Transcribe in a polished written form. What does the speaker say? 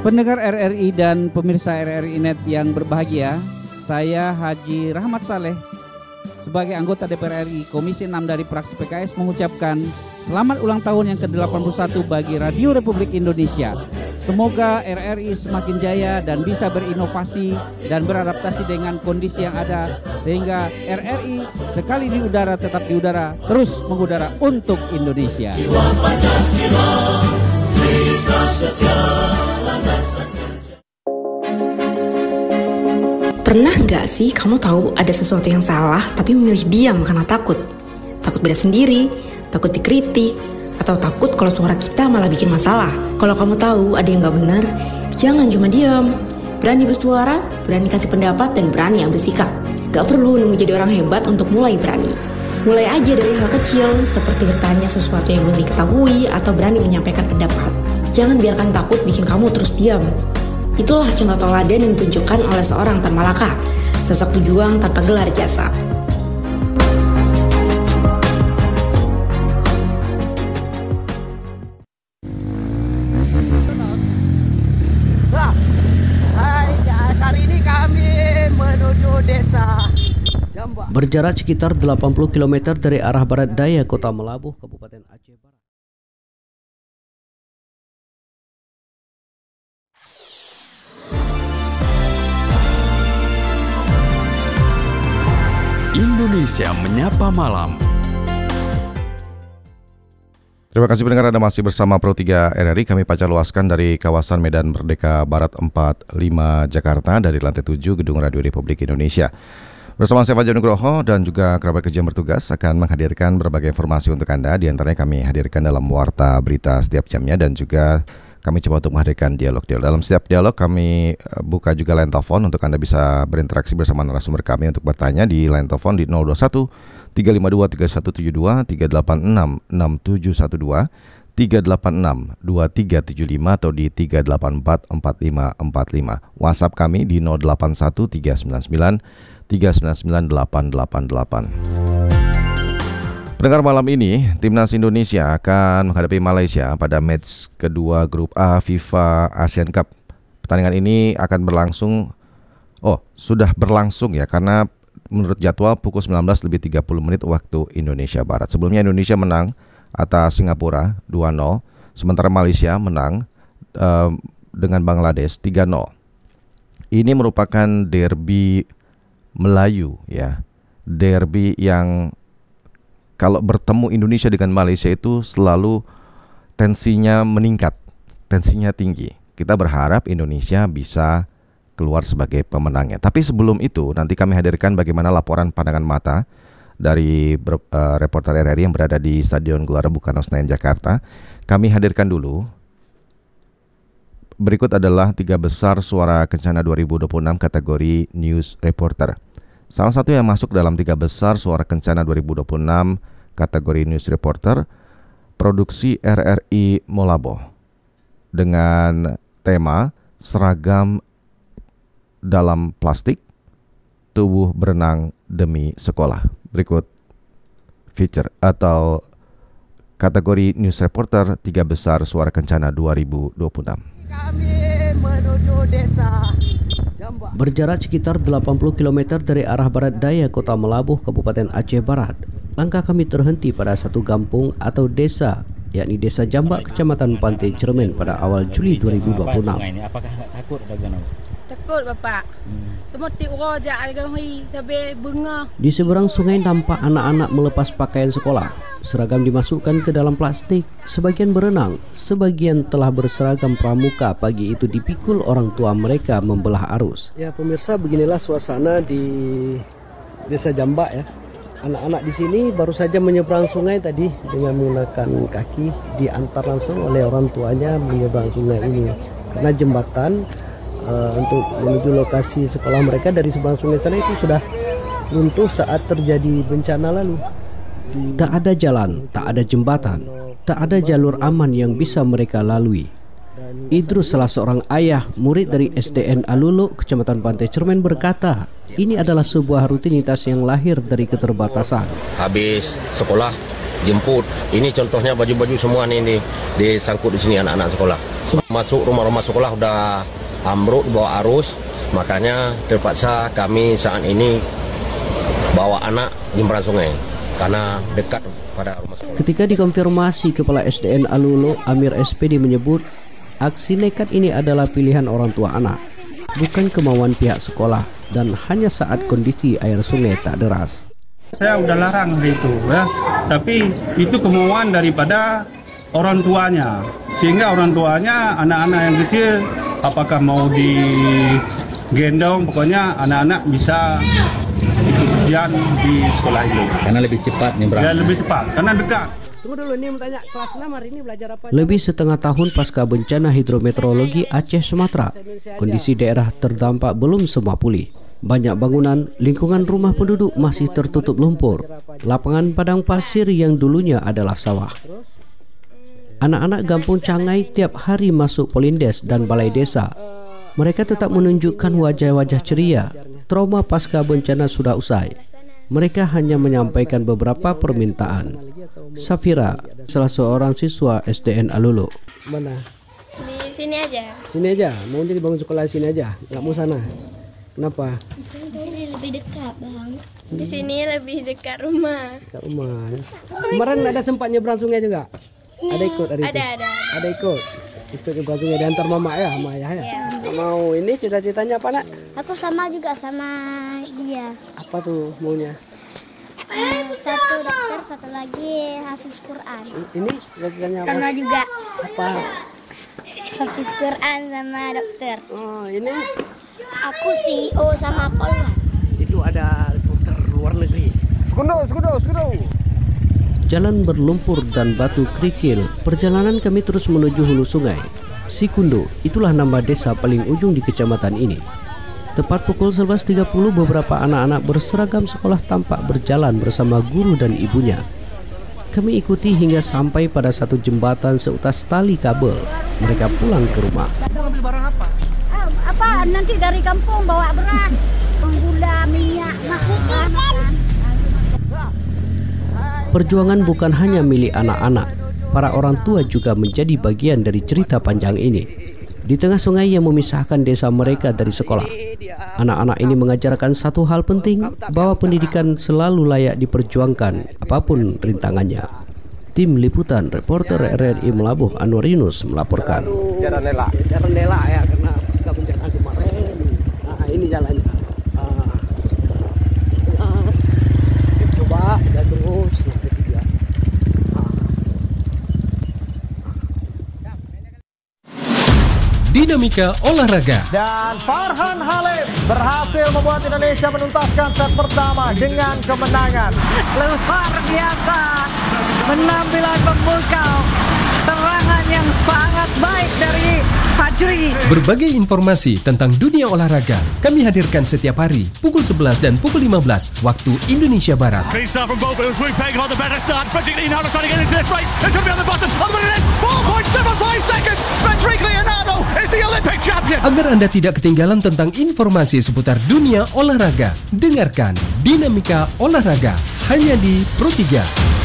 Pendengar RRI dan pemirsa RRI Net yang berbahagia, saya Haji Rahmat Saleh sebagai anggota DPR RI Komisi 6 dari fraksi PKS mengucapkan selamat ulang tahun yang ke-81 bagi Radio Republik Indonesia. Semoga RRI semakin jaya dan bisa berinovasi dan beradaptasi dengan kondisi yang ada, sehingga RRI sekali di udara tetap di udara, terus mengudara untuk Indonesia. Jiwa Pancasila, kita setia. Pernah nggak sih kamu tahu ada sesuatu yang salah tapi memilih diam karena takut? Takut beda sendiri, takut dikritik, atau takut kalau suara kita malah bikin masalah. Kalau kamu tahu ada yang nggak benar, jangan cuma diam. Berani bersuara, berani kasih pendapat, dan berani ambil sikap. Gak perlu nunggu jadi orang hebat untuk mulai berani. Mulai aja dari hal kecil, seperti bertanya sesuatu yang belum diketahui atau berani menyampaikan pendapat. Jangan biarkan takut bikin kamu terus diam. Itulah contoh teladan yang ditunjukkan oleh seorang Tan Malaka, sosok pejuang tanpa gelar jasa. Hari ini kami menuju desa Jambak. Berjarak sekitar 80 km dari arah barat daya Kota Melabuh, Kabupaten Aceh Barat. Indonesia Menyapa Malam. Terima kasih pendengar, Anda masih bersama Pro 3 RRI. Kami pancar luaskan dari kawasan Medan Merdeka Barat 45 Jakarta dari lantai 7 Gedung Radio Republik Indonesia. Bersama saya Fajar Nugroho dan juga kerabat kerja yang bertugas akan menghadirkan berbagai informasi untuk Anda. Di antaranya kami hadirkan dalam Warta Berita setiap jamnya, dan juga kami coba untuk menghadirkan dialog-dialog. Dalam setiap dialog kami buka juga line telepon untuk Anda bisa berinteraksi bersama narasumber kami untuk bertanya di line telepon di 021 352 3172, 386 6712, 386 2375 atau di 384 4545. WhatsApp kami di 081 399 399 888. Pendengar, malam ini Timnas Indonesia akan menghadapi Malaysia pada match kedua Grup A FIFA Asian Cup. Pertandingan ini akan berlangsung, sudah berlangsung ya, karena menurut jadwal pukul 19:30 waktu Indonesia Barat. Sebelumnya Indonesia menang atas Singapura 2-0, sementara Malaysia menang dengan Bangladesh 3-0. Ini merupakan derby Melayu ya, derby yang kalau bertemu Indonesia dengan Malaysia itu selalu tensinya meningkat, tensinya tinggi. Kita berharap Indonesia bisa keluar sebagai pemenangnya. Tapi sebelum itu nanti kami hadirkan bagaimana laporan pandangan mata dari reporter RRI yang berada di Stadion Gelora Bung Karno Senayan Jakarta. Kami hadirkan dulu. Berikut adalah 3 besar suara Kencana 2026 kategori News Reporter. Salah satu yang masuk dalam 3 besar suara Kencana 2026 kategori News Reporter, produksi RRI Molaboh, dengan tema Seragam dalam Plastik, Tubuh Berenang Demi Sekolah. Berikut feature atau kategori News Reporter 3 besar suara Kencana 2026. Kami menuju desa Jambak. Berjarak sekitar 80 km dari arah barat daya Kota Melabuh, Kabupaten Aceh Barat. Langkah kami terhenti pada satu kampung atau desa, yakni Desa Jambak, Kecamatan Pantai Cermin pada awal Juli 2026. Apakah takut bagaimana? Takut Bapak. Temati urojak algamhi sampai bunga. Di seberang sungai nampak anak-anak melepas pakaian sekolah. Seragam dimasukkan ke dalam plastik. Sebagian berenang, sebagian telah berseragam pramuka. Pagi itu dipikul orang tua mereka membelah arus. Ya pemirsa, beginilah suasana di Desa Jambak ya. Anak-anak di sini baru saja menyeberang sungai tadi dengan menggunakan kaki, diantar langsung oleh orang tuanya menyeberang sungai ini. Karena jembatan untuk menuju lokasi sekolah mereka dari seberang sungai sana itu sudah runtuh saat terjadi bencana lalu. Tak ada jalan, tak ada jembatan, tak ada jalur aman yang bisa mereka lalui. Idrus, salah seorang ayah murid dari SDN Aluluk, Kecamatan Pantai Cermin, berkata, ini adalah sebuah rutinitas yang lahir dari keterbatasan. Habis sekolah jemput. Ini contohnya baju-baju semua nih disangkut di sini anak-anak sekolah. Masuk rumah-rumah sekolah udah ambruk bawa arus, makanya terpaksa kami saat ini bawa anak jemputan sungai karena dekat pada rumah sekolah. Ketika dikonfirmasi Kepala SDN Alulo, Amir SPD menyebut aksi nekat ini adalah pilihan orang tua anak, bukan kemauan pihak sekolah, dan hanya saat kondisi air sungai tak deras. Saya udah larang itu ya, tapi itu kemauan daripada orang tuanya, sehingga orang tuanya anak-anak yang kecil apakah mau digendong, pokoknya anak-anak bisa ikut ujian di sekolah itu. Karena lebih cepat nyebrang. Ya lebih cepat, karena dekat. Tunggu dulu, ini mau tanya kelas 6 hari ini belajar apa? Lebih setengah tahun pasca bencana hidrometeorologi Aceh Sumatera, kondisi daerah terdampak belum semua pulih. Banyak bangunan, lingkungan rumah penduduk masih tertutup lumpur. Lapangan padang pasir yang dulunya adalah sawah. Anak-anak Kampung Cangai tiap hari masuk Polindes dan Balai Desa. Mereka tetap menunjukkan wajah-wajah ceria. Trauma pasca bencana sudah usai. Mereka hanya menyampaikan beberapa permintaan. Safira, salah seorang siswa SDN Alulo. Mana? Di sini aja. Sini aja? Mau jadi bangun sekolah sini aja? Nggak mau sana? Kenapa? Di sini lebih dekat, Bang. Di sini lebih dekat rumah. Dekat rumah. Kemarin ada sempat nyebrang sungai juga? Ada ikut hari itu? Ada ikut. Ikut nyebrang sungai diantar mama ya, sama ayah ya? Mau ini cita-citanya apa, Nak? Aku sama juga sama dia. Apa tuh maunya? Satu dokter, satu lagi hafiz Quran. Ini cita-citanya apa? Sama juga. Apa? Hafiz Quran sama dokter. Oh, ini? Aku CEO sama Polwan. Itu ada reporter luar negeri. Sekundo. Jalan berlumpur dan batu kerikil, perjalanan kami terus menuju hulu sungai. Sikundo, itulah nama desa paling ujung di kecamatan ini. Tepat pukul 11.30 beberapa anak-anak berseragam sekolah tampak berjalan bersama guru dan ibunya. Kami ikuti hingga sampai pada satu jembatan seutas tali kabel. Mereka pulang ke rumah. Ambil barang apa? Apa nanti dari kampung bawa beras, gula, minyak, makanan. Perjuangan bukan hanya milik anak-anak, para orang tua juga menjadi bagian dari cerita panjang ini. Di tengah sungai yang memisahkan desa mereka dari sekolah, anak-anak ini mengajarkan satu hal penting, bahwa pendidikan selalu layak diperjuangkan apapun rintangannya. Tim Liputan Reporter RRI Melabuh Anwar Yunus melaporkan. Jalan Nela ya, karena pasca bencana kemarin. Nah, ini jalannya. Coba ya terus. Dinamika olahraga. Dan Farhan Halim berhasil membuat Indonesia menuntaskan set pertama dengan kemenangan. Luar biasa penampilan memukau, serangan yang sangat baik dari Fajri. Berbagai informasi tentang dunia olahraga kami hadirkan setiap hari pukul 11 dan pukul 15 waktu Indonesia Barat. Agar Anda tidak ketinggalan tentang informasi seputar dunia olahraga, dengarkan Dinamika Olahraga hanya di Pro 3.